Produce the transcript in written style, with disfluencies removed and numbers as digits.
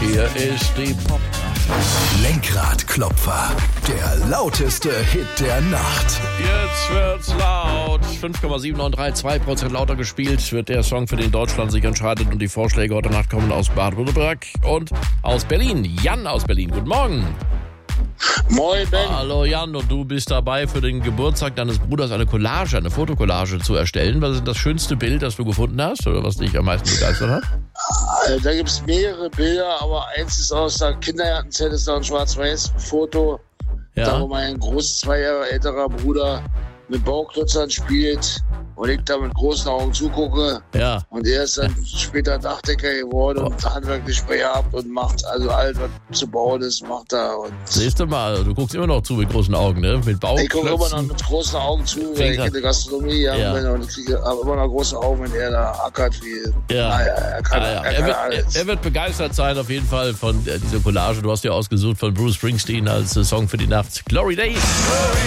Hier ist die Pop. Lenkradklopfer, der lauteste Hit der Nacht. Jetzt wird's laut. 5,793, 2% lauter gespielt wird der Song, für den Deutschland sich entscheidet. Und die Vorschläge heute Nacht kommen aus Baden-Württemberg und aus Berlin. Jan aus Berlin, guten Morgen. Moin, Ben. Hallo Jan, und du bist dabei, für den Geburtstag deines Bruders eine Fotokollage zu erstellen. Was ist das schönste Bild, das du gefunden hast oder was dich am meisten begeistert hat? Da gibt es mehrere Bilder, aber eins ist aus der Kindergartenzeit, ist da ein Schwarz-Weiß-Foto, da wo mein 2 Jahre älterer Bruder mit Bauklötzern spielt und ich da mit großen Augen zugucke. Ja. Und er ist dann später Dachdecker geworden und handwerklich begabt und macht also alles, was zu bauen ist, macht er. Und Siehst du mal, du guckst immer noch zu mit großen Augen, ne? Mit Bauklötzen. ich gucke immer noch mit großen Augen zu, weil ich in der Gastronomie gegangen bin und ich habe immer noch große Augen, wenn er da ackert wie. Ja. Naja, er kann alles. Er wird begeistert sein auf jeden Fall von dieser Collage. Du hast ja ausgesucht von Bruce Springsteen als Song für die Nacht. Glory Days.